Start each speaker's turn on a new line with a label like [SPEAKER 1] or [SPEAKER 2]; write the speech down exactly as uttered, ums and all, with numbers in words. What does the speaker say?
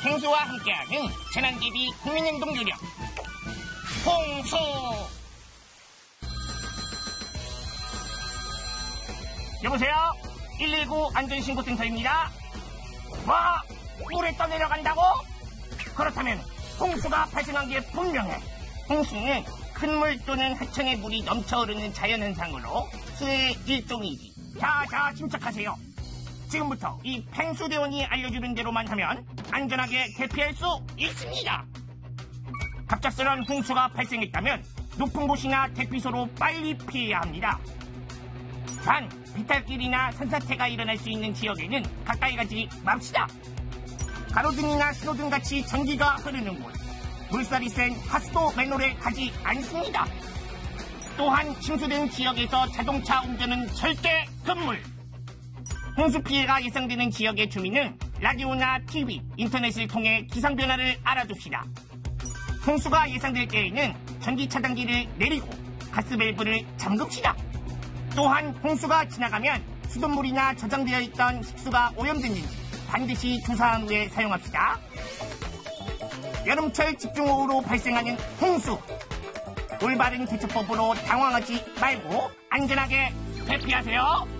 [SPEAKER 1] 펭수와 함께하는 재난대비 국민행동 요령 홍수. 여보세요? 일일구 안전신고센터입니다. 와, 물에 떠내려간다고? 그렇다면 홍수가 발생한 게 분명해. 홍수는 큰 물 또는 하천의 물이 넘쳐 흐르는 자연현상으로 수의 일종이지. 자, 자, 침착하세요. 지금부터 이 펭수대원이 알려주는 대로만 하면 안전하게 대피할 수 있습니다. 갑작스런 홍수가 발생했다면 높은 곳이나 대피소로 빨리 피해야 합니다. 단, 비탈길이나 산사태가 일어날 수 있는 지역에는 가까이 가지 맙시다. 가로등이나 신호등 같이 전기가 흐르는 곳, 물살이 센 하수도 맨홀에 가지 않습니다. 또한 침수된 지역에서 자동차 운전은 절대 금물. 홍수 피해가 예상되는 지역의 주민은 라디오나 티비, 인터넷을 통해 기상 변화를 알아둡시다. 홍수가 예상될 때에는 전기 차단기를 내리고 가스밸브를 잠급시다. 또한 홍수가 지나가면 수돗물이나 저장되어 있던 식수가 오염됐는지 반드시 조사한 후에 사용합시다. 여름철 집중호우로 발생하는 홍수, 올바른 대처법으로 당황하지 말고 안전하게 대피하세요.